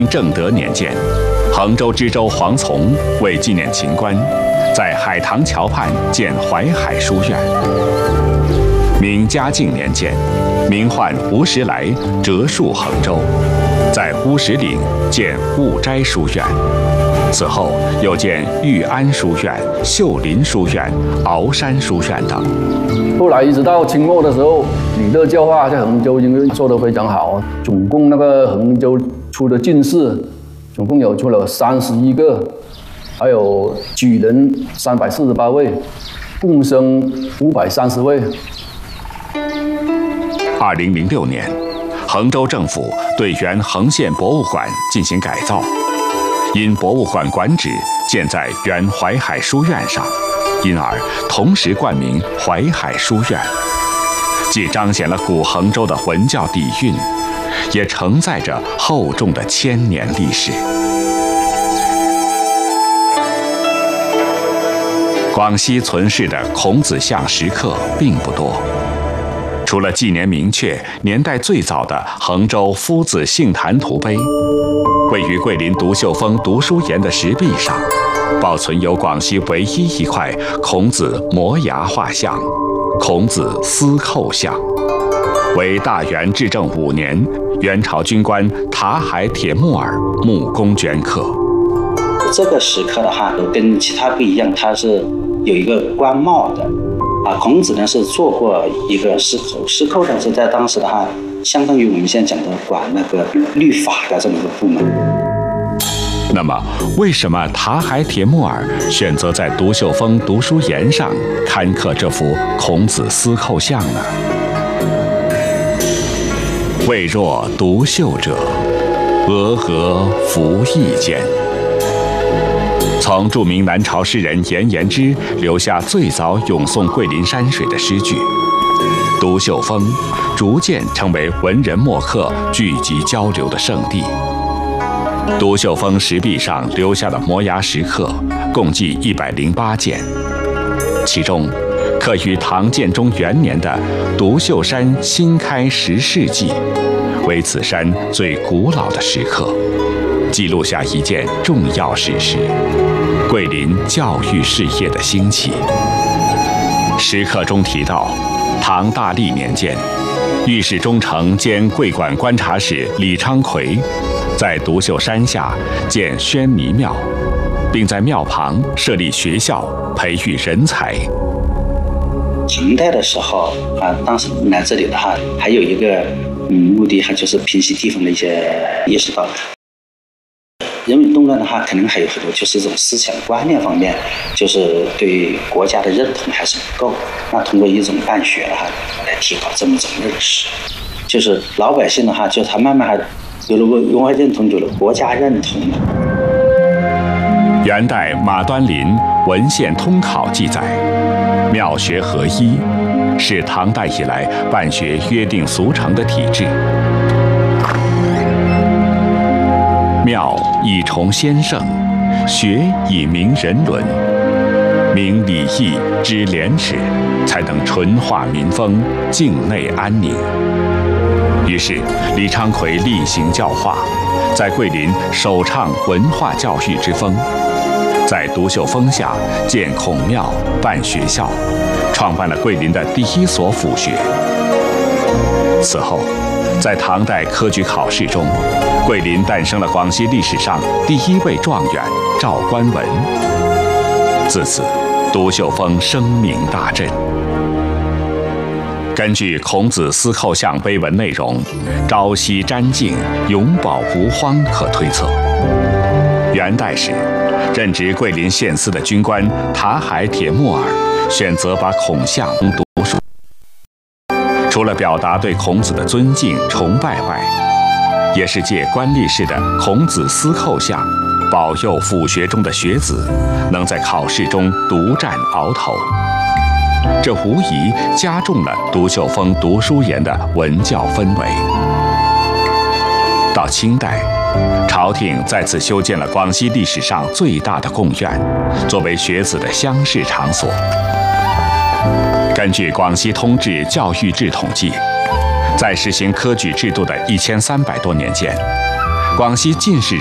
正德年间，衡州知州黄从为纪念秦观，在海棠桥畔建淮海书院。明嘉靖年间，名宦吴时来折戍衡州，在乌石岭建雾斋书院。此后又建玉安书院、秀林书院、鳌山书院等。 后来一直到清末的时候，李乐教化在衡州因为做得非常好，总共那个衡州出的进士，总共有出了31个，还有举人348位，贡生530位。 2006年，衡州政府对原衡县博物馆进行改造，因博物馆馆址建在原淮海书院上，因而同时冠名淮海书院，既彰显了古衡州的文教底蕴，也承载着厚重的千年历史。广西存世的孔子像石刻并不多，除了纪年明确、年代最早的衡州夫子杏坛图碑，位于桂林独秀峰读书岩的石壁上，保存有广西唯一一块孔子磨牙画像——孔子司寇像，为大元至正5年元朝军官塔海铁木儿木工镌刻。 这个石刻的话，跟其他不一样，它是有一个官帽的。孔子呢是做过一个司寇，司寇呢是在当时的话，相当于我们现在讲的管那个律法的这么一个部门。 那么，为什么塔海铁木儿选择在独秀峰读书岩上刊刻这幅孔子司寇像呢？未若独秀者，峨峨浮异间。从著名南朝诗人颜延之留下最早咏颂桂林山水的诗句，独秀峰逐渐成为文人墨客聚集交流的圣地。独秀峰石壁上留下的摩崖石刻共计108件，其中刻于唐建中元年的独秀山新开石室记为此山最古老的石刻，记录下一件重要事实：桂林教育事业的兴起。石刻中提到，唐大历年间，御史中丞兼桂馆观察使李昌奎在独秀山下建宣尼庙，并在庙旁设立学校，培育人才。 唐代的时候当时来这里的话，还有一个目的，还就是平息地方的一些意识到，人民动乱的话，可能还有很多就是一种思想观念方面，就是对国家的认同还是不够。那通过一种办学的话，来提高这么一种认识，就是老百姓的话，就他慢慢还有了文化认同，有了国家认同。 元代马端林《文献通考》记载，庙学合一，是唐代以来办学约定俗成的体制。庙以崇先圣，学以明人伦，明礼义知廉耻，才能纯化民风，境内安宁。于是，李昌奎厉行教化，在桂林首倡文化教育之风，在独秀峰下建孔庙、办学校，创办了桂林的第一所府学。此后，在唐代科举考试中，桂林诞生了广西历史上第一位状元赵官文。自此，独秀峰声名大振。根据孔子司寇像碑文内容，朝夕瞻敬，永保无荒可推测，元代时，任职桂林县司的军官塔海铁木儿选择把孔像读书，除了表达对孔子的尊敬崇拜外，也是借官吏式的孔子司寇像，保佑府学中的学子能在考试中独占鳌头。这无疑加重了独秀峰读书岩的文教氛围。到清代，朝廷再次修建了广西历史上最大的贡院，作为学子的乡试场所。根据广西通志教育志统计，在实行科举制度的1300多年间， 广西进士